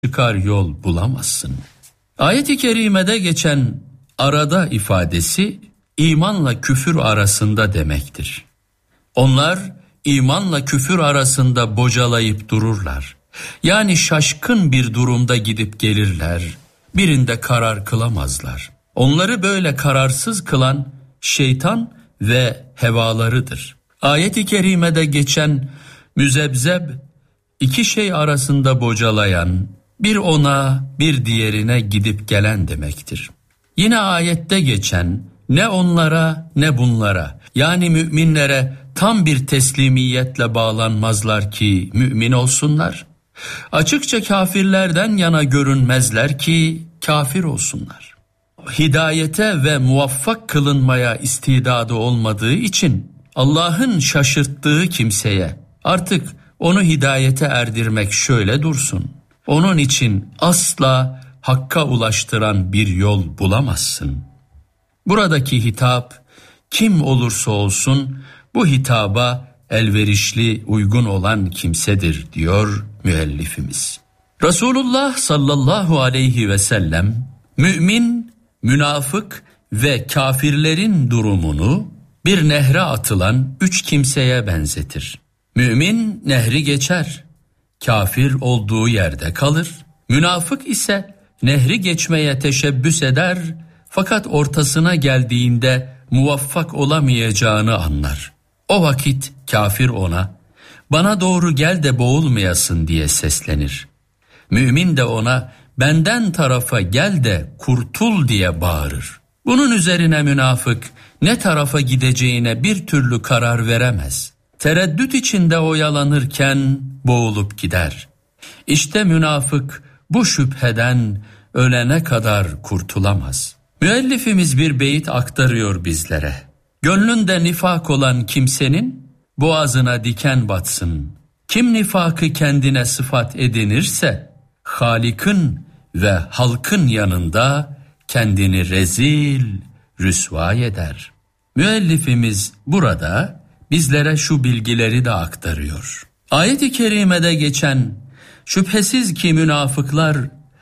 çıkar yol bulamazsın. Ayet-i kerimede geçen arada ifadesi imanla küfür arasında demektir. Onlar imanla küfür arasında bocalayıp dururlar. Yani şaşkın bir durumda gidip gelirler, birinde karar kılamazlar. Onları böyle kararsız kılan şeytan ve hevalarıdır. Ayet-i kerimede geçen müzebzeb, iki şey arasında bocalayan, bir ona bir diğerine gidip gelen demektir. Yine ayette geçen ne onlara ne bunlara, yani müminlere tam bir teslimiyetle bağlanmazlar ki mümin olsunlar. Açıkça kafirlerden yana görünmezler ki kafir olsunlar. Hidayete ve muvaffak kılınmaya istidadı olmadığı için Allah'ın şaşırttığı kimseye artık onu hidayete erdirmek şöyle dursun. Onun için asla hakka ulaştıran bir yol bulamazsın. Buradaki hitap kim olursa olsun bu hitaba elverişli, uygun olan kimsedir diyor müellifimiz. Resulullah sallallahu aleyhi ve sellem mümin, münafık ve kafirlerin durumunu bir nehre atılan 3 kimseye benzetir. Mümin nehri geçer, kafir olduğu yerde kalır. Münafık ise nehri geçmeye teşebbüs eder fakat ortasına geldiğinde muvaffak olamayacağını anlar. O vakit kafir ona, "Bana doğru gel de boğulmayasın" diye seslenir. Mümin de ona, "Benden tarafa gel de kurtul" diye bağırır. Bunun üzerine münafık ne tarafa gideceğine bir türlü karar veremez. Tereddüt içinde oyalanırken boğulup gider. İşte münafık bu şüpheden ölene kadar kurtulamaz. Müellifimiz bir beyit aktarıyor bizlere. Gönlünde nifak olan kimsenin boğazına diken batsın. Kim nifakı kendine sıfat edinirse Halik'in ve halkın yanında kendini rezil, rüsvay eder. Müellifimiz burada bizlere şu bilgileri de aktarıyor. Ayet-i kerimede geçen şüphesiz ki münafıklar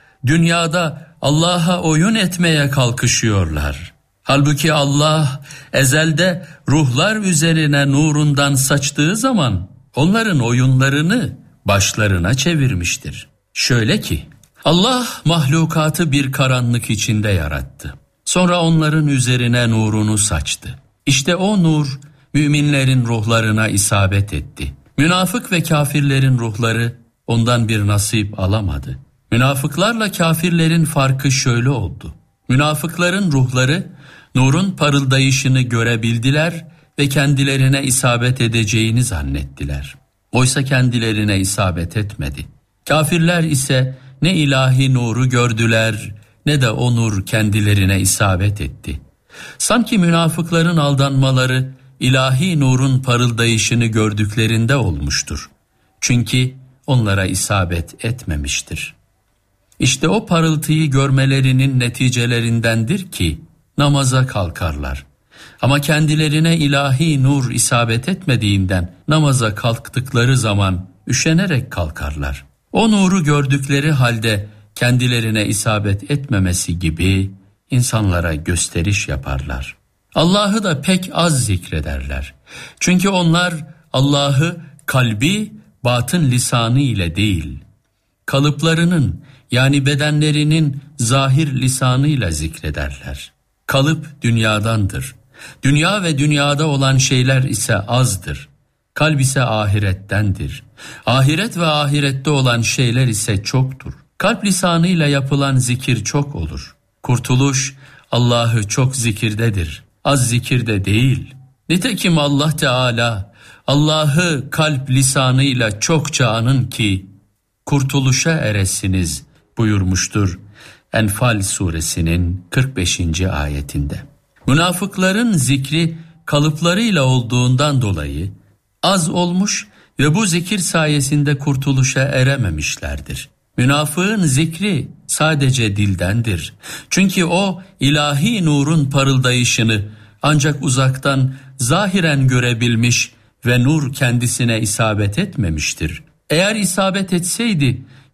dünyada Allah'a oyun etmeye kalkışıyorlar. Halbuki Allah ezelde ruhlar üzerine nurundan saçtığı zaman onların oyunlarını başlarına çevirmiştir. Şöyle ki Allah mahlukatı bir karanlık içinde yarattı. Sonra onların üzerine nurunu saçtı. İşte o nur müminlerin ruhlarına isabet etti. Münafık ve kafirlerin ruhları ondan bir nasip alamadı. Münafıklarla kafirlerin farkı şöyle oldu. Münafıkların ruhları nurun parıldayışını görebildiler ve kendilerine isabet edeceğini zannettiler. Oysa kendilerine isabet etmedi. Kafirler ise ne ilahi nuru gördüler ne de o nur kendilerine isabet etti. Sanki münafıkların aldanmaları ilahi nurun parıldayışını gördüklerinde olmuştur. Çünkü onlara isabet etmemiştir. İşte o parıltıyı görmelerinin neticelerindendir ki namaza kalkarlar. Ama kendilerine ilahi nur isabet etmediğinden namaza kalktıkları zaman üşenerek kalkarlar. O nuru gördükleri halde kendilerine isabet etmemesi gibi insanlara gösteriş yaparlar. Allah'ı da pek az zikrederler. Çünkü onlar Allah'ı kalbi, batın lisanı ile değil, kalıplarının yani bedenlerinin zahir lisanıyla zikrederler. Kalıp dünyadandır. Dünya ve dünyada olan şeyler ise azdır. Kalp ise ahirettendir. Ahiret ve ahirette olan şeyler ise çoktur. Kalp lisanıyla yapılan zikir çok olur. Kurtuluş Allah'ı çok zikirdedir, az zikirde değil. Nitekim Allah Teala Allah'ı kalp lisanıyla çokça anın ki kurtuluşa eresiniz buyurmuştur Enfal suresinin 45. ayetinde. Münafıkların zikri kalıplarıyla olduğundan dolayı az olmuş ve bu zikir sayesinde kurtuluşa erememişlerdir. Münafığın zikri sadece dildendir. Çünkü o ilahi nurun parıldayışını ancak uzaktan zahiren görebilmiş ve nur kendisine isabet etmemiştir. Eğer isabet etseydi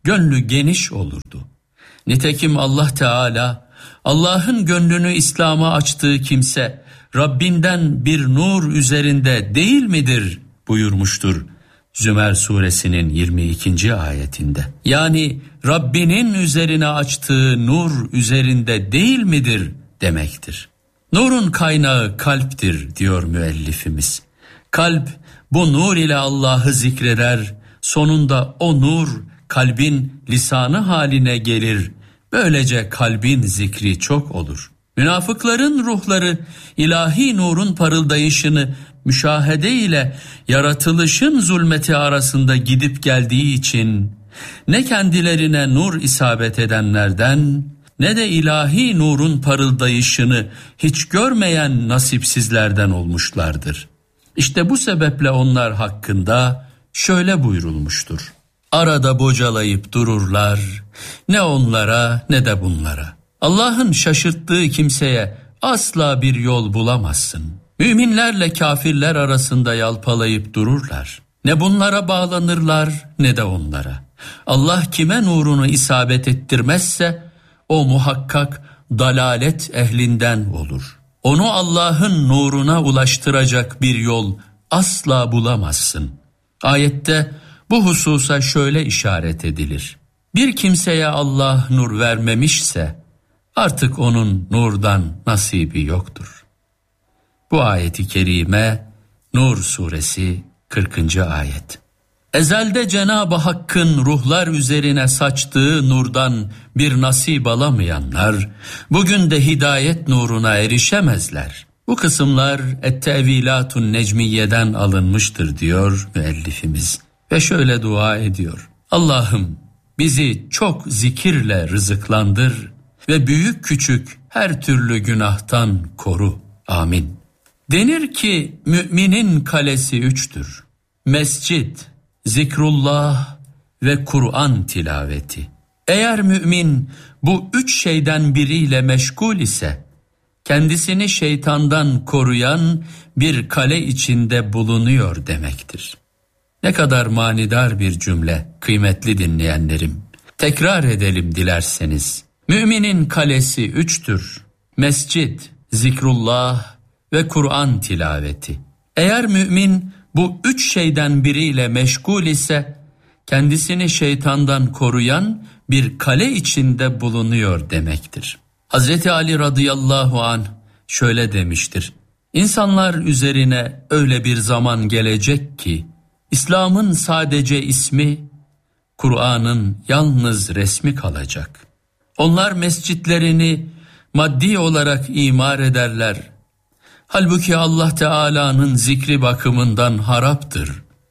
gönlü geniş olurdu. Nitekim Allah Teala, Allah'ın gönlünü İslam'a açtığı kimse Rabbinden bir nur üzerinde değil midir buyurmuştur Zümer suresinin 22. ayetinde. Yani Rabbinin üzerine açtığı nur üzerinde değil midir demektir. Nurun kaynağı kalptir diyor müellifimiz. Kalp bu nur ile Allah'ı zikreder, sonunda o nur kalbin lisanı haline gelir. Böylece kalbin zikri çok olur. Münafıkların ruhları ilahi nurun parıldayışını müşahede ile yaratılışın zulmeti arasında gidip geldiği için ne kendilerine nur isabet edenlerden ne de ilahi nurun parıldayışını hiç görmeyen nasipsizlerden olmuşlardır. İşte bu sebeple onlar hakkında şöyle buyurulmuştur: arada bocalayıp dururlar, ne onlara ne de bunlara. Allah'ın şaşırttığı kimseye asla bir yol bulamazsın. Müminlerle kafirler arasında yalpalayıp dururlar. Ne bunlara bağlanırlar ne de onlara. Allah kime nurunu isabet ettirmezse o muhakkak dalalet ehlinden olur. Onu Allah'ın nuruna ulaştıracak bir yol asla bulamazsın. Ayette bu hususa şöyle işaret edilir: bir kimseye Allah nur vermemişse artık onun nurdan nasibi yoktur. Bu ayeti kerime Nur suresi 40. ayet. Ezelde Cenab-ı Hakk'ın ruhlar üzerine saçtığı nurdan bir nasip alamayanlar bugün de hidayet nuruna erişemezler. Bu kısımlar Et-Tevilatun Necmiye'den alınmıştır diyor müellifimiz ve şöyle dua ediyor: Allah'ım bizi çok zikirle rızıklandır ve büyük küçük her türlü günahtan koru. Amin. Denir ki müminin kalesi üçtür: mescid, zikrullah ve Kur'an tilaveti. Eğer mümin bu üç şeyden biriyle meşgul ise kendisini şeytandan koruyan bir kale içinde bulunuyor demektir. Ne kadar manidar bir cümle kıymetli dinleyenlerim. Tekrar edelim dilerseniz. Müminin kalesi üçtür: mescid, zikrullah ve Kur'an tilaveti. Eğer mümin bu üç şeyden biriyle meşgul ise kendisini şeytandan koruyan bir kale içinde bulunuyor demektir. Hazreti Ali radıyallahu anh şöyle demiştir: İnsanlar üzerine öyle bir zaman gelecek ki İslam'ın sadece ismi, Kur'an'ın yalnız resmi kalacak. Onlar mescitlerini maddi olarak imar ederler. Halbuki Allah Teala'nın zikri bakımından haraptır.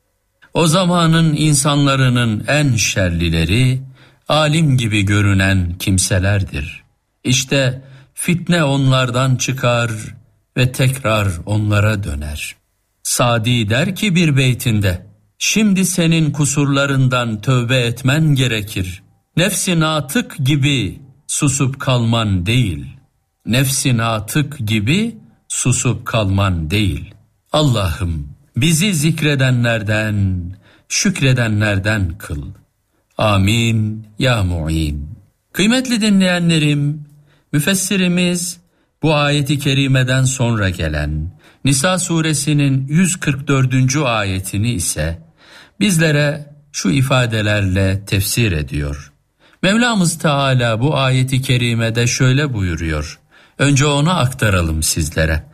O zamanın insanların en şerlileri alim gibi görünen kimselerdir. İşte fitne onlardan çıkar ve tekrar onlara döner. Sadi der ki bir beytinde: şimdi senin kusurlarından tövbe etmen gerekir. Nefsi natık gibi susup kalman değil. Nefsi natık gibi susup kalman değil. Allah'ım bizi zikredenlerden, şükredenlerden kıl. Amin ya mu'in. Kıymetli dinleyenlerim, müfessirimiz bu ayeti kerimeden sonra gelen Nisa suresinin 144. ayetini ise bizlere şu ifadelerle tefsir ediyor. Mevlamız Teala bu ayeti kerimede şöyle buyuruyor. Önce onu aktaralım sizlere.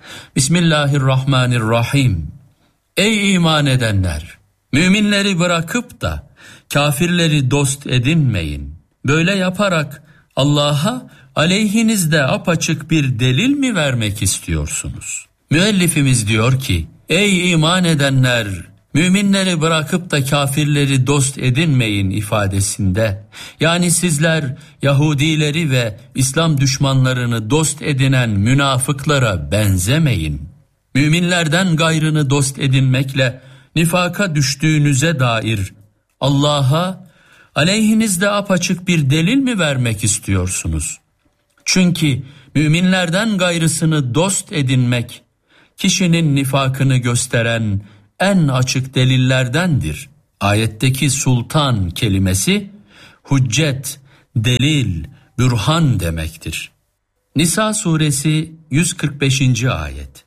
Bismillahirrahmanirrahim. Ey iman edenler! Müminleri bırakıp da kafirleri dost edinmeyin. Böyle yaparak Allah'a aleyhinizde apaçık bir delil mi vermek istiyorsunuz? Müellifimiz diyor ki, ey iman edenler! Müminleri bırakıp da kafirleri dost edinmeyin ifadesinde, yani sizler Yahudileri ve İslam düşmanlarını dost edinen münafıklara benzemeyin. Müminlerden gayrını dost edinmekle nifaka düştüğünüze dair Allah'a aleyhinizde apaçık bir delil mi vermek istiyorsunuz? Çünkü müminlerden gayrısını dost edinmek, kişinin nifakını gösteren en açık delillerdendir. Ayetteki sultan kelimesi hüccet, delil, bürhan demektir. Nisa suresi 145. ayet.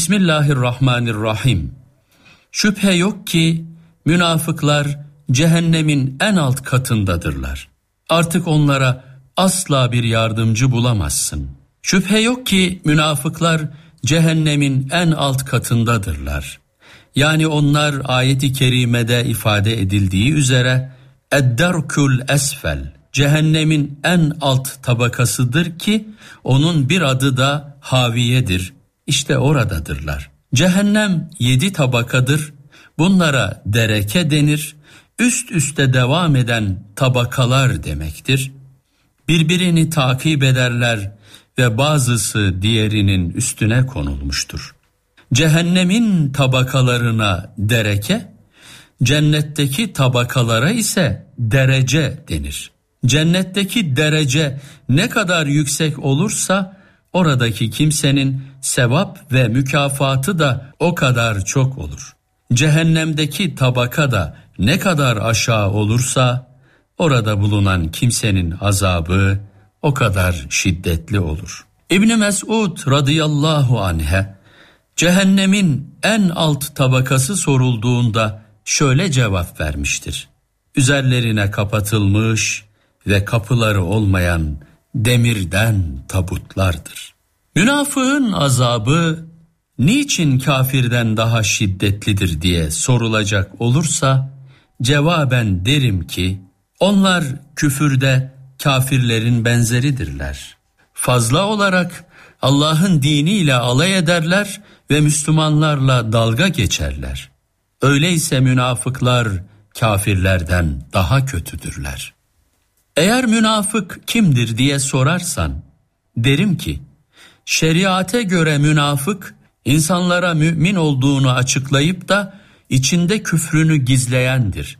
Bismillahirrahmanirrahim. Şüphe yok ki münafıklar cehennemin en alt katındadırlar. Artık onlara asla bir yardımcı bulamazsın. Şüphe yok ki münafıklar cehennemin en alt katındadırlar. Yani onlar ayet-i kerimede ifade edildiği üzere edderkül esfel, cehennemin en alt tabakasıdır ki onun bir adı da haviyedir. İşte oradadırlar. Cehennem 7 tabakadır. Bunlara dereke denir. Üst üste devam eden tabakalar demektir. Birbirini takip ederler ve bazısı diğerinin üstüne konulmuştur. Cehennemin tabakalarına dereke, cennetteki tabakalara ise derece denir. Cennetteki derece ne kadar yüksek olursa oradaki kimsenin sevap ve mükafatı da o kadar çok olur. Cehennemdeki tabaka da ne kadar aşağı olursa orada bulunan kimsenin azabı o kadar şiddetli olur. İbn Mes'ud radıyallahu anh'e cehennemin en alt tabakası sorulduğunda şöyle cevap vermiştir. Üzerlerine kapatılmış ve kapıları olmayan demirden tabutlardır. Münafığın azabı niçin kafirden daha şiddetlidir diye sorulacak olursa cevaben derim ki onlar küfürde kafirlerin benzeridirler. Fazla olarak Allah'ın diniyle alay ederler ve Müslümanlarla dalga geçerler. Öyleyse münafıklar kafirlerden daha kötüdürler. Eğer münafık kimdir diye sorarsan derim ki şeriate göre münafık insanlara mümin olduğunu açıklayıp da içinde küfrünü gizleyendir.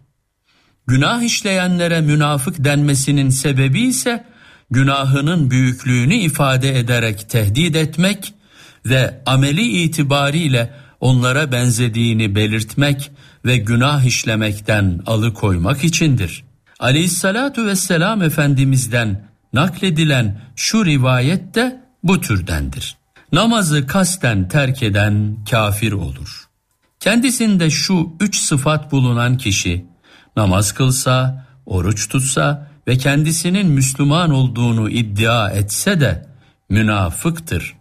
Günah işleyenlere münafık denmesinin sebebi ise günahının büyüklüğünü ifade ederek tehdit etmek ve ameli itibariyle onlara benzediğini belirtmek ve günah işlemekten alıkoymak içindir. Aleyhissalatu vesselam Efendimiz'den nakledilen şu rivayet de bu türdendir. Namazı kasten terk eden kafir olur. Kendisinde şu 3 sıfat bulunan kişi namaz kılsa, oruç tutsa ve kendisinin Müslüman olduğunu iddia etse de münafıktır.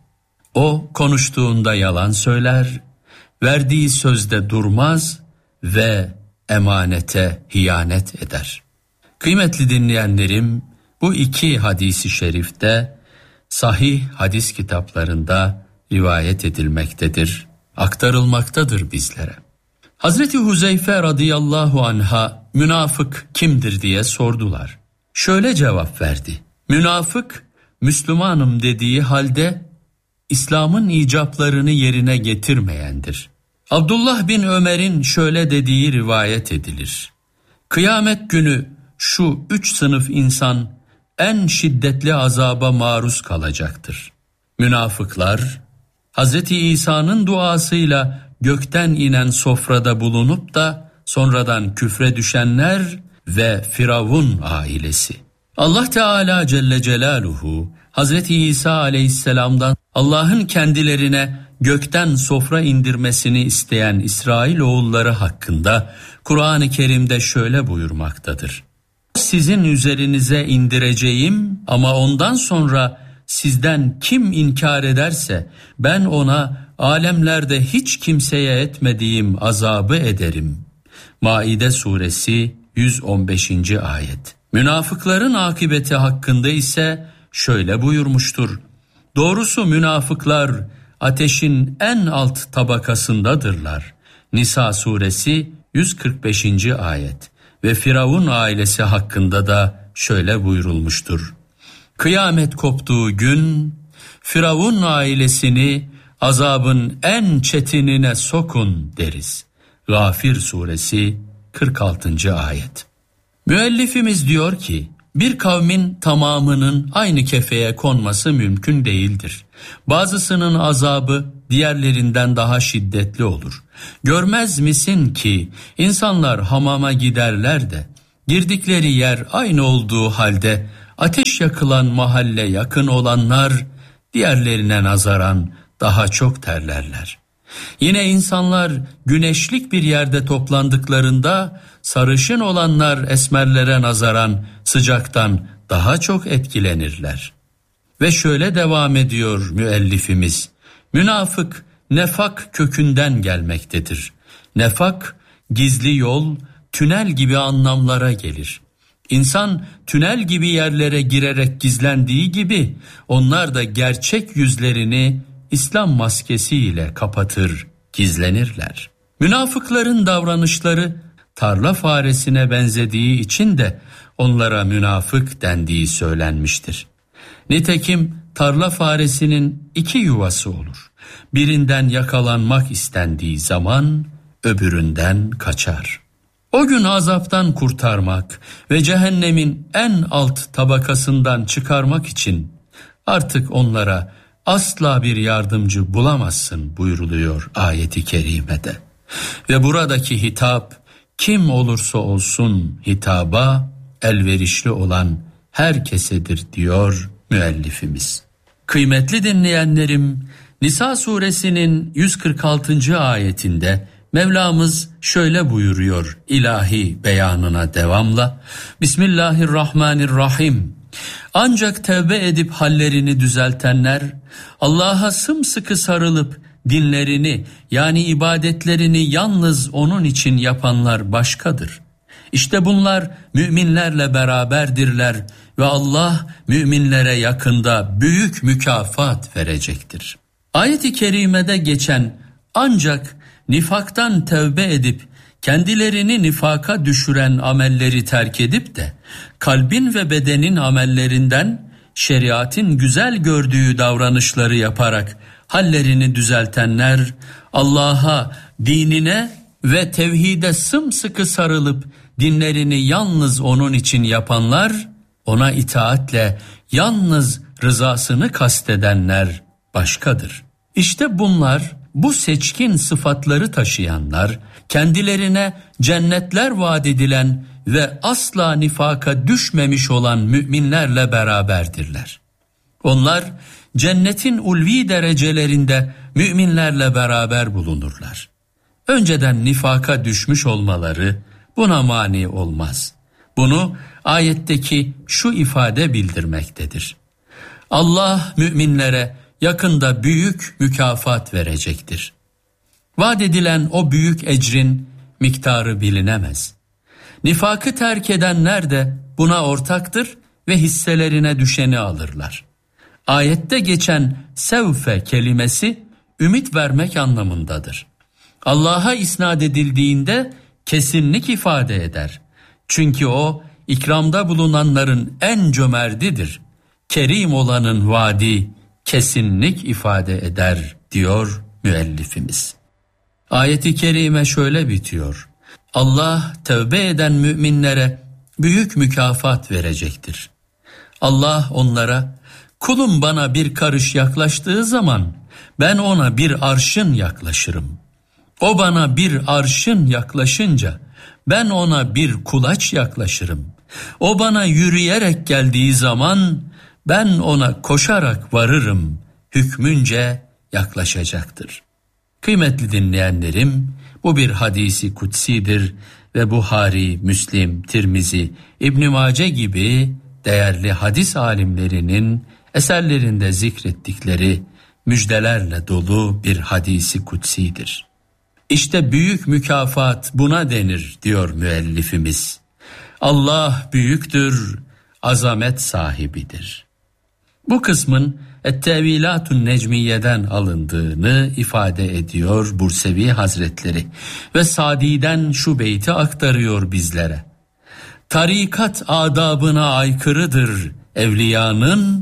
O konuştuğunda yalan söyler, verdiği sözde durmaz ve emanete hiyanet eder. Kıymetli dinleyenlerim, bu 2 hadisi şerifte sahih hadis kitaplarında rivayet edilmektedir, aktarılmaktadır bizlere. Hazreti Huzeyfe radıyallahu anh'a münafık kimdir diye sordular. Şöyle cevap verdi. Münafık, Müslümanım dediği halde İslam'ın icaplarını yerine getirmeyendir. Abdullah bin Ömer'in şöyle dediği rivayet edilir. Kıyamet günü şu 3 sınıf insan en şiddetli azaba maruz kalacaktır. Münafıklar, Hz. İsa'nın duasıyla gökten inen sofrada bulunup da sonradan küfre düşenler ve Firavun ailesi. Allah Teala Celle Celaluhu Hz. İsa aleyhisselamdan Allah'ın kendilerine gökten sofra indirmesini isteyen İsrailoğulları hakkında Kur'an-ı Kerim'de şöyle buyurmaktadır. Sizin üzerinize indireceğim ama ondan sonra sizden kim inkar ederse ben ona alemlerde hiç kimseye etmediğim azabı ederim. Maide suresi 115. ayet. Münafıkların akıbeti hakkında ise şöyle buyurmuştur. Doğrusu münafıklar ateşin en alt tabakasındadırlar. Nisa suresi 145. ayet. Ve Firavun ailesi hakkında da şöyle buyurulmuştur. Kıyamet koptuğu gün Firavun ailesini azabın en çetinine sokun deriz. Gafir suresi 46. ayet. Müellifimiz diyor ki bir kavmin tamamının aynı kefeye konması mümkün değildir. Bazısının azabı diğerlerinden daha şiddetli olur. Görmez misin ki insanlar hamama giderler de Girdikleri yer aynı olduğu halde ateş yakılan mahalle yakın olanlar diğerlerine nazaran daha çok terlerler. Yine insanlar güneşlik bir yerde toplandıklarında sarışın olanlar esmerlere nazaran sıcaktan daha çok etkilenirler. Ve şöyle devam ediyor müellifimiz. Münafık nefak kökünden gelmektedir. Nefak gizli yol, tünel gibi anlamlara gelir. İnsan tünel gibi yerlere girerek gizlendiği gibi onlar da gerçek yüzlerini İslam maskesiyle kapatır, gizlenirler. Münafıkların davranışları tarla faresine benzediği için de onlara münafık dendiği söylenmiştir. Nitekim tarla faresinin iki yuvası olur. Birinden yakalanmak istendiği zaman öbüründen kaçar. O gün azaptan kurtarmak ve cehennemin en alt tabakasından çıkarmak için artık onlara asla bir yardımcı bulamazsın buyruluyor ayeti kerimede. Ve buradaki hitap kim olursa olsun hitaba elverişli olan herkesedir diyor müellifimiz. Kıymetli dinleyenlerim, Nisa suresinin 146. ayetinde Mevlamız şöyle buyuruyor ilahi beyanına devamla. Bismillahirrahmanirrahim. Ancak tevbe edip hallerini düzeltenler, Allah'a sımsıkı sarılıp dinlerini yani ibadetlerini yalnız onun için yapanlar başkadır. İşte bunlar müminlerle beraberdirler ve Allah müminlere yakında büyük mükafat verecektir. Ayet-i kerimede geçen ancak nifaktan tevbe edip kendilerini nifaka düşüren amelleri terk edip de kalbin ve bedenin amellerinden şeriatın güzel gördüğü davranışları yaparak hallerini düzeltenler, Allah'a, dinine ve tevhide sımsıkı sarılıp dinlerini yalnız onun için yapanlar, ona itaatle yalnız rızasını kastedenler başkadır. İşte bunlar, bu seçkin sıfatları taşıyanlar, kendilerine cennetler vaat edilen ve asla nifaka düşmemiş olan müminlerle beraberdirler. Onlar cennetin ulvi derecelerinde müminlerle beraber bulunurlar. Önceden nifaka düşmüş olmaları buna mani olmaz. Bunu ayetteki şu ifade bildirmektedir. Allah müminlere yakında büyük mükafat verecektir. Vaat edilen o büyük ecrin miktarı bilinemez. Nifakı terk edenler de buna ortaktır ve hisselerine düşeni alırlar. Ayette geçen sevfe kelimesi ümit vermek anlamındadır. Allah'a isnat edildiğinde kesinlik ifade eder. Çünkü o ikramda bulunanların en cömertidir. Kerim olanın vaadi kesinlik ifade eder diyor müellifimiz. Ayet-i kerime şöyle bitiyor. Allah tövbe eden müminlere büyük mükafat verecektir. Allah onlara, kulum bana bir karış yaklaştığı zaman ben ona bir arşın yaklaşırım. O bana bir arşın yaklaşınca ben ona bir kulaç yaklaşırım. O bana yürüyerek geldiği zaman ben ona koşarak varırım. Hükmünce yaklaşacaktır. Kıymetli dinleyenlerim, bu bir hadisi kutsidir ve Buhari, Müslim, Tirmizi, İbn Mace gibi değerli hadis alimlerinin eserlerinde zikrettikleri müjdelerle dolu bir hadisi kutsidir. İşte büyük mükafat buna denir diyor müellifimiz. Allah büyüktür, azamet sahibidir. Bu kısmın Et-Tevilatun Necmiye'den alındığını ifade ediyor Bursevi Hazretleri ve Sadi'den şu beyti aktarıyor bizlere. Tarikat adabına aykırıdır evliyanın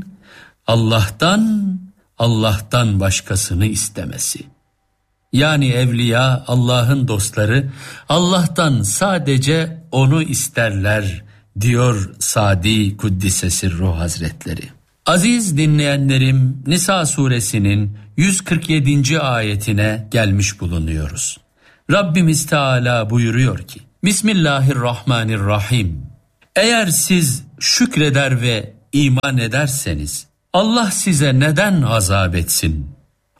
Allah'tan başkasını istemesi. Yani evliya, Allah'ın dostları Allah'tan sadece onu isterler diyor Sadi Kuddise Sirruh Hazretleri. Aziz dinleyenlerim, Nisa suresinin 147. ayetine gelmiş bulunuyoruz. Rabbimiz Teala buyuruyor ki, Bismillahirrahmanirrahim. Eğer siz şükreder ve iman ederseniz Allah size neden azap etsin?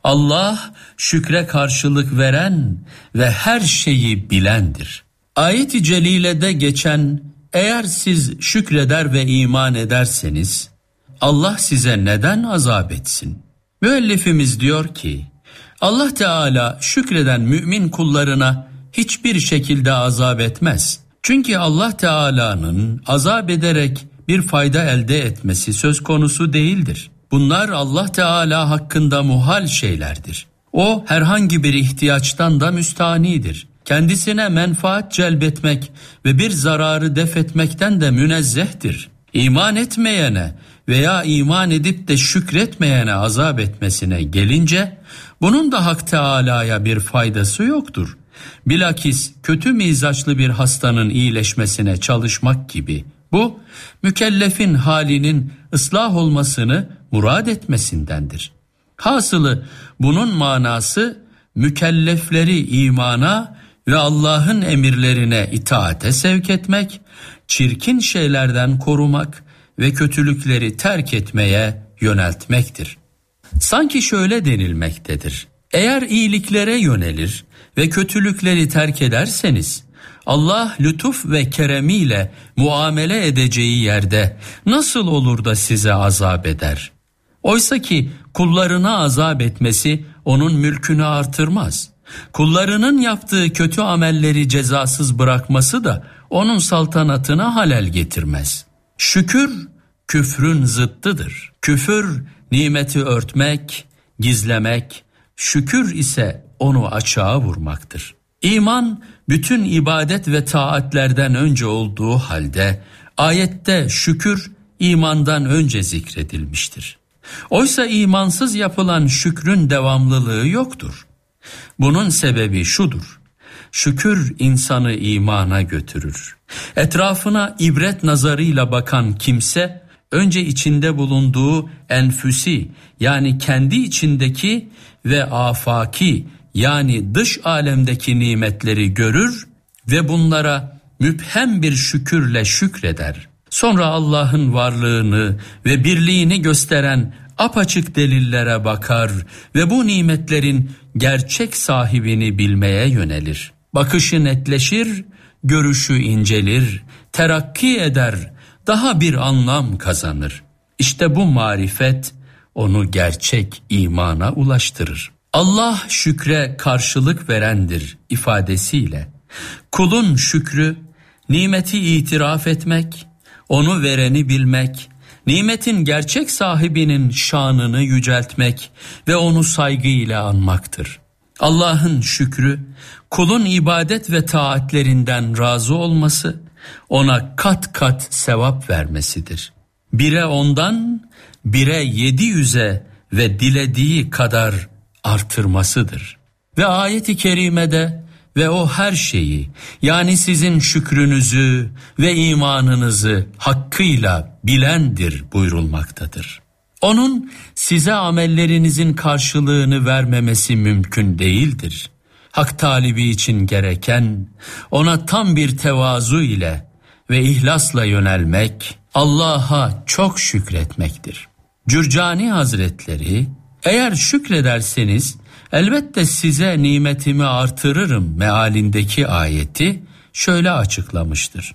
Allah şükre karşılık veren ve her şeyi bilendir. Ayet-i celilede geçen eğer siz şükreder ve iman ederseniz Allah size neden azap etsin? Müellifimiz diyor ki Allah Teala şükreden mümin kullarına hiçbir şekilde azap etmez. Çünkü Allah Teala'nın azap ederek bir fayda elde etmesi söz konusu değildir. Bunlar Allah Teala hakkında muhal şeylerdir. O herhangi bir ihtiyaçtan da müstahnidir. Kendisine menfaat celbetmek ve bir zararı def etmekten de münezzehtir. İman etmeyene veya iman edip de şükretmeyene azap etmesine gelince bunun da Hak Teala'ya bir faydası yoktur. Bilakis kötü mizaçlı bir hastanın iyileşmesine çalışmak gibi. Bu mükellefin halinin ıslah olmasını murad etmesindendir. Hasılı bunun manası mükellefleri imana ve Allah'ın emirlerine itaate sevk etmek, çirkin şeylerden korumak ve kötülükleri terk etmeye yöneltmektir. Sanki şöyle denilmektedir: eğer iyiliklere yönelir ve kötülükleri terk ederseniz Allah lütuf ve keremiyle muamele edeceği yerde nasıl olur da size azap eder? Oysa ki kullarına azap etmesi onun mülkünü artırmaz. Kullarının yaptığı kötü amelleri cezasız bırakması da onun saltanatına halel getirmez. Şükür küfrün zıttıdır. Küfür nimeti örtmek, gizlemek, şükür ise onu açığa vurmaktır. İman bütün ibadet ve taatlerden önce olduğu halde ayette şükür imandan önce zikredilmiştir. Oysa imansız yapılan şükrün devamlılığı yoktur. Bunun sebebi şudur: şükür insanı imana götürür. Etrafına ibret nazarıyla bakan kimse önce içinde bulunduğu enfüsi yani kendi içindeki ve afaki yani dış alemdeki nimetleri görür ve bunlara müphem bir şükürle şükreder. Sonra Allah'ın varlığını ve birliğini gösteren apaçık delillere bakar ve bu nimetlerin gerçek sahibini bilmeye yönelir. Bakışı netleşir, görüşü incelir, terakki eder, daha bir anlam kazanır. İşte bu marifet onu gerçek imana ulaştırır. Allah şükre karşılık verendir ifadesiyle kulun şükrü, nimeti itiraf etmek, onu vereni bilmek, nimetin gerçek sahibinin şanını yüceltmek ve onu saygıyla anmaktır. Allah'ın şükrü, kulun ibadet ve taatlerinden razı olması, ona kat kat sevap vermesidir. Bire ondan, bire 700'e ve dilediği kadar artırmasıdır. Ve ayet-i kerimede ve o her şeyi yani sizin şükrünüzü ve imanınızı hakkıyla bilendir buyurulmaktadır. Onun size amellerinizin karşılığını vermemesi mümkün değildir. Hak talibi için gereken ona tam bir tevazu ile ve ihlasla yönelmek, Allah'a çok şükretmektir. Cürcani Hazretleri, eğer şükrederseniz elbette size nimetimi artırırım mealindeki ayeti şöyle açıklamıştır: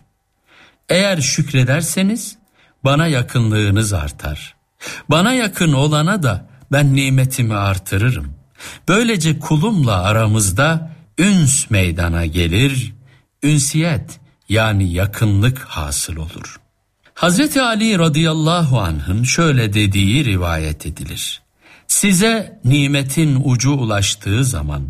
eğer şükrederseniz bana yakınlığınız artar. Bana yakın olana da ben nimetimi artırırım. Böylece kulumla aramızda üns meydana gelir, ünsiyet yani yakınlık hasıl olur. Hazreti Ali radıyallahu anh'ın şöyle dediği rivayet edilir: size nimetin ucu ulaştığı zaman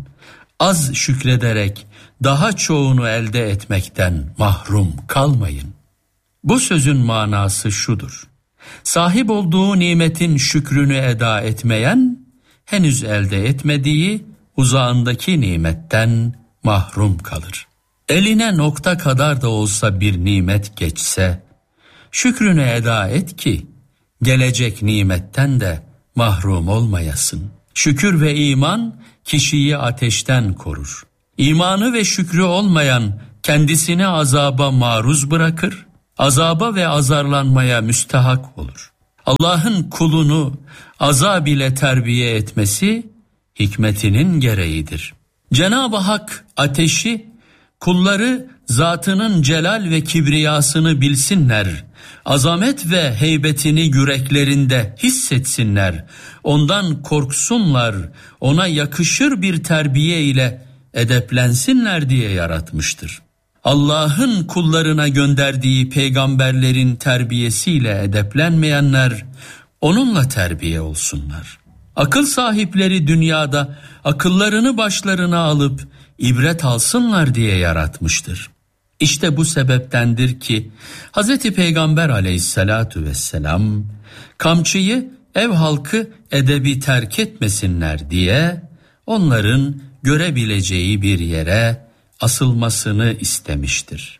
az şükrederek daha çoğunu elde etmekten mahrum kalmayın. Bu sözün manası şudur: sahip olduğu nimetin şükrünü eda etmeyen, henüz elde etmediği uzağındaki nimetten mahrum kalır. Eline nokta kadar da olsa bir nimet geçse, şükrünü eda et ki, gelecek nimetten de mahrum olmayasın. Şükür ve iman kişiyi ateşten korur. İmanı ve şükrü olmayan kendisini azaba maruz bırakır, azaba ve azarlanmaya müstahak olur. Allah'ın kulunu azab ile terbiye etmesi hikmetinin gereğidir. Cenab-ı Hak ateşi, kulları zatının celal ve kibriyasını bilsinler, azamet ve heybetini yüreklerinde hissetsinler, ondan korksunlar, ona yakışır bir terbiye ile edeplensinler diye yaratmıştır. Allah'ın kullarına gönderdiği peygamberlerin terbiyesiyle edeplenmeyenler onunla terbiye olsunlar. Akıl sahipleri dünyada akıllarını başlarına alıp ibret alsınlar diye yaratmıştır. İşte bu sebeptendir ki Hz. Peygamber aleyhissalatu vesselam kamçıyı ev halkı edebi terk etmesinler diye onların görebileceği bir yere asılmasını istemiştir.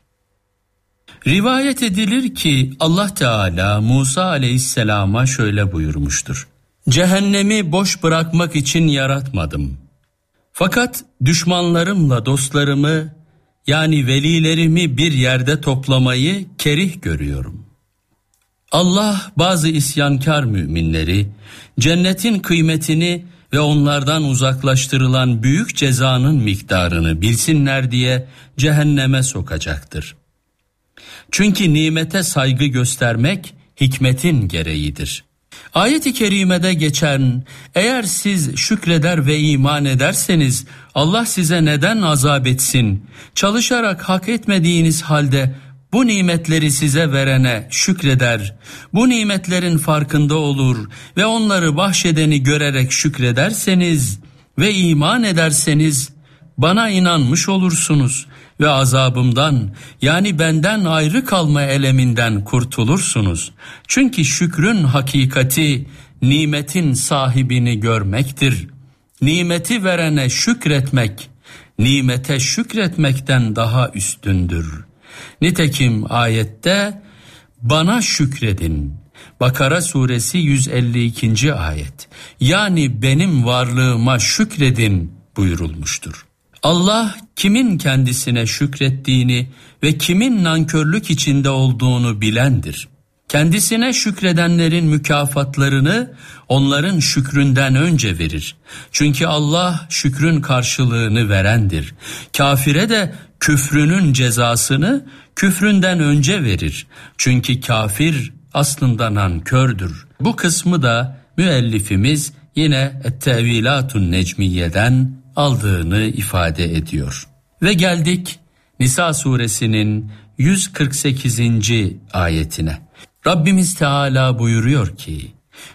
Rivayet edilir ki Allah Teala Musa aleyhisselama şöyle buyurmuştur: Cehennemi boş bırakmak için yaratmadım. Fakat düşmanlarımla dostlarımı, yani velilerimi bir yerde toplamayı kerih görüyorum. Allah bazı isyankar müminleri cennetin kıymetini ve onlardan uzaklaştırılan büyük cezanın miktarını bilsinler diye cehenneme sokacaktır. Çünkü nimete saygı göstermek hikmetin gereğidir. Ayet-i kerimede geçen eğer siz şükreder ve iman ederseniz Allah size neden azap etsin, çalışarak hak etmediğiniz halde bu nimetleri size verene şükreder, bu nimetlerin farkında olur ve onları bahşedeni görerek şükrederseniz ve iman ederseniz bana inanmış olursunuz ve azabımdan, yani benden ayrı kalma eleminden kurtulursunuz. Çünkü şükrün hakikati nimetin sahibini görmektir. Nimeti verene şükretmek, nimete şükretmekten daha üstündür. Nitekim ayette bana şükredin, Bakara suresi 152. ayet, yani benim varlığıma şükredin buyurulmuştur. Allah kimin kendisine şükrettiğini ve kimin nankörlük içinde olduğunu bilendir. Kendisine şükredenlerin mükafatlarını onların şükründen önce verir. Çünkü Allah şükrün karşılığını verendir. Kafire de küfrünün cezasını küfründen önce verir. Çünkü kafir aslında nankördür. Bu kısmı da müellifimiz yine Et-Tevilatun Necmiye'den aldığını ifade ediyor. Ve geldik Nisa suresinin 148. ayetine. Rabbimiz Teala buyuruyor ki: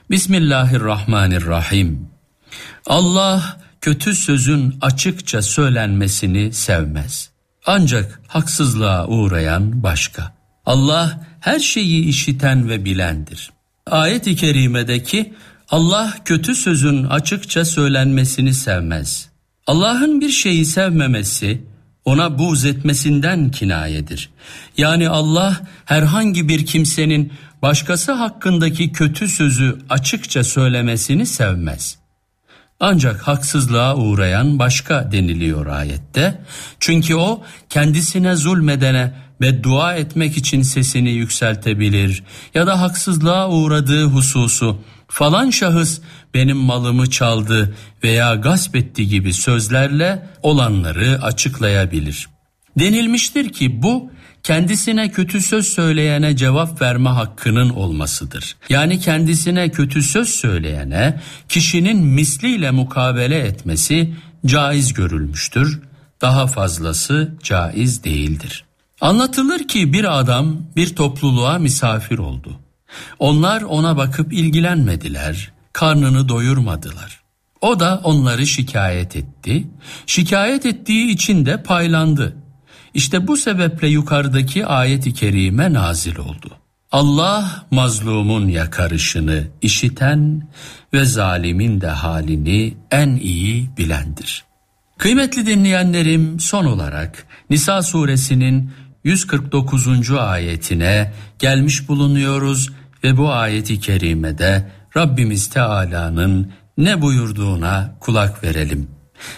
Bismillahirrahmanirrahim. Allah kötü sözün açıkça söylenmesini sevmez. Ancak haksızlığa uğrayan başka. Allah her şeyi işiten ve bilendir. Ayet-i kerimedeki Allah kötü sözün açıkça söylenmesini sevmez. Allah'ın bir şeyi sevmemesi, ona buğz etmesinden kinayedir. Yani Allah herhangi bir kimsenin başkası hakkındaki kötü sözü açıkça söylemesini sevmez. Ancak haksızlığa uğrayan başka deniliyor ayette. Çünkü o kendisine zulmedene beddua etmek için sesini yükseltebilir ya da haksızlığa uğradığı hususu falan şahıs benim malımı çaldı veya gasp etti gibi sözlerle olanları açıklayabilir. Denilmiştir ki bu kendisine kötü söz söyleyene cevap verme hakkının olmasıdır. Yani kendisine kötü söz söyleyene kişinin misliyle mukabele etmesi caiz görülmüştür. Daha fazlası caiz değildir. Anlatılır ki bir adam bir topluluğa misafir oldu. Onlar ona bakıp ilgilenmediler, karnını doyurmadılar. O da onları şikayet etti. Şikayet ettiği için de paylandı. İşte bu sebeple yukarıdaki ayet-i kerime nazil oldu. Allah mazlumun yakarışını işiten ve zalimin de halini en iyi bilendir. Kıymetli dinleyenlerim, son olarak Nisa suresinin 149. ayetine gelmiş bulunuyoruz ve bu ayet-i kerimede Rabbimiz Teala'nın ne buyurduğuna kulak verelim.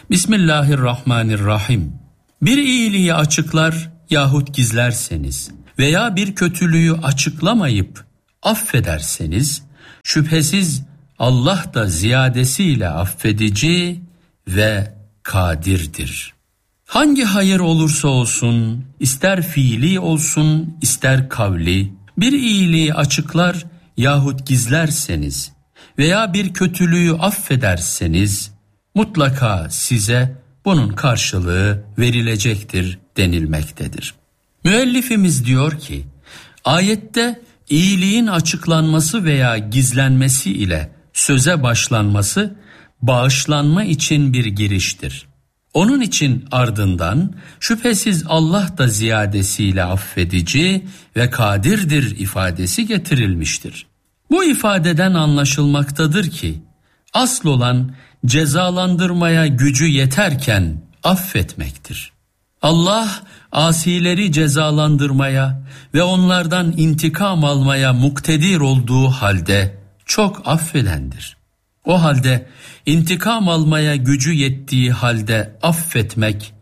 Bismillahirrahmanirrahim. Bir iyiliği açıklar yahut gizlerseniz veya bir kötülüğü açıklamayıp affederseniz, şüphesiz Allah da ziyadesiyle affedici ve kadirdir. Hangi hayır olursa olsun, ister fiili olsun, ister kavli, bir iyiliği açıklar yahut gizlerseniz veya bir kötülüğü affederseniz, mutlaka size bunun karşılığı verilecektir denilmektedir. Müellifimiz diyor ki, ayette iyiliğin açıklanması veya gizlenmesi ile söze başlanması, bağışlanma için bir giriştir. Onun için ardından şüphesiz Allah da ziyadesiyle affedici ve kadirdir ifadesi getirilmiştir. Bu ifadeden anlaşılmaktadır ki, asıl olan cezalandırmaya gücü yeterken affetmektir. Allah asileri cezalandırmaya ve onlardan intikam almaya muktedir olduğu halde çok affedendir. O halde intikam almaya gücü yettiği halde affetmek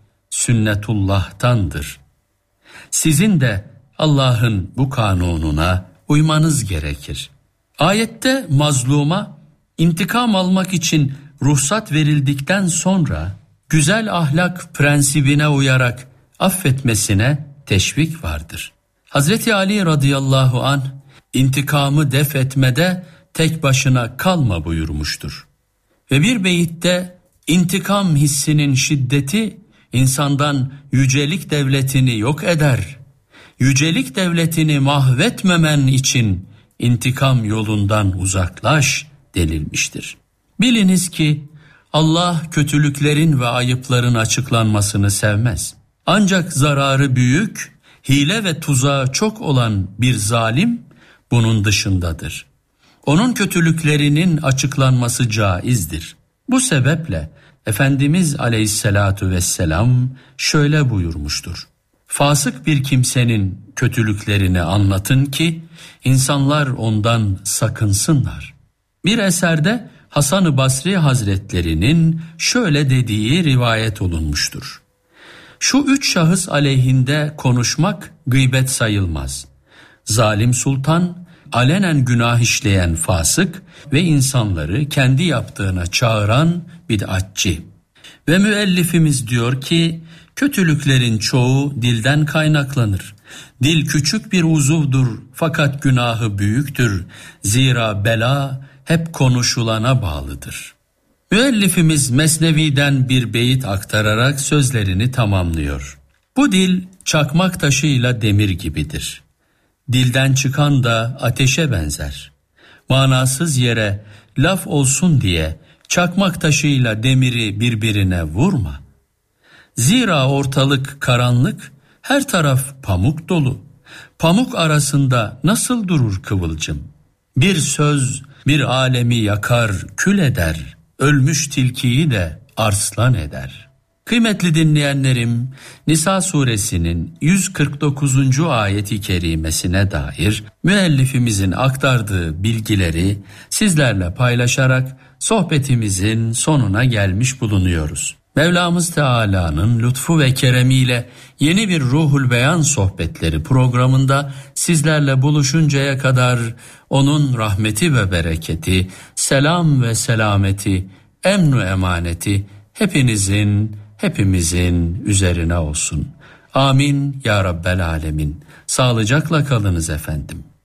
sünnetullah'tandır. Sizin de Allah'ın bu kanununa uymanız gerekir. Ayette mazluma intikam almak için ruhsat verildikten sonra güzel ahlak prensibine uyarak affetmesine teşvik vardır. Hazreti Ali radıyallahu anh intikamı def etmede tek başına kalma buyurmuştur. Ve bir beyitte intikam hissinin şiddeti insandan yücelik devletini yok eder. Yücelik devletini mahvetmemen için intikam yolundan uzaklaş denilmiştir. Biliniz ki Allah kötülüklerin ve ayıpların açıklanmasını sevmez. Ancak zararı büyük, hile ve tuzağı çok olan bir zalim bunun dışındadır. Onun kötülüklerinin açıklanması caizdir. Bu sebeple Efendimiz Aleyhisselatu vesselam şöyle buyurmuştur: fasık bir kimsenin kötülüklerini anlatın ki insanlar ondan sakınsınlar. Bir eserde Hasan-ı Basri Hazretlerinin şöyle dediği rivayet olunmuştur: şu üç şahıs aleyhinde konuşmak gıybet sayılmaz: zalim sultan, alenen günah işleyen fasık ve insanları kendi yaptığına çağıran bid'atçi. Ve müellifimiz diyor ki, kötülüklerin çoğu dilden kaynaklanır. Dil küçük bir uzuvdur fakat günahı büyüktür. Zira bela hep konuşulana bağlıdır. Müellifimiz Mesnevi'den bir beyit aktararak sözlerini tamamlıyor. Bu dil çakmak taşıyla demir gibidir. Dilden çıkan da ateşe benzer. Manasız yere laf olsun diye çakmak taşıyla demiri birbirine vurma. Zira ortalık karanlık, her taraf pamuk dolu. Pamuk arasında nasıl durur kıvılcım? Bir söz bir alemi yakar, kül eder. Ölmüş tilkiyi de arslan eder. Kıymetli dinleyenlerim, Nisa suresinin 149. ayeti kerimesine dair müellifimizin aktardığı bilgileri sizlerle paylaşarak sohbetimizin sonuna gelmiş bulunuyoruz. Mevlamız Teala'nın lütfu ve keremiyle yeni bir Ruhul Beyan sohbetleri programında sizlerle buluşuncaya kadar onun rahmeti ve bereketi, selam ve selameti, emn-u emaneti hepimizin üzerine olsun. Amin ya Rabbel Alemin. Sağlıcakla kalınız efendim.